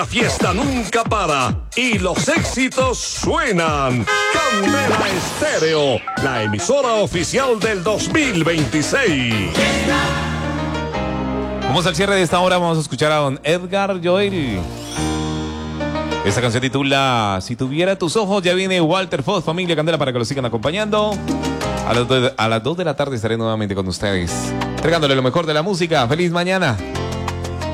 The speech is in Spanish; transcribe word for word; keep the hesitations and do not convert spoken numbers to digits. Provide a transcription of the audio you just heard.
La fiesta nunca para y los éxitos suenan. Candela Estéreo, la emisora oficial del dos mil veintiséis. Vamos al cierre de esta hora, vamos a escuchar a don Edgar Joel. Esta canción titula Si tuviera tus ojos. Ya viene Walter Foz, familia Candela, para que lo sigan acompañando. A las dos de la tarde estaré nuevamente con ustedes, entregándole lo mejor de la música. ¡Feliz mañana!